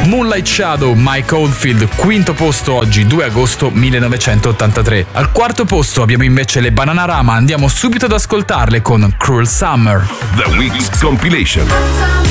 Moonlight Shadow, Mike Oldfield, quinto posto oggi, 2 agosto 1983. Al quarto posto abbiamo invece le Bananarama, andiamo subito ad ascoltarle con Cruel Summer. The Week's Compilation.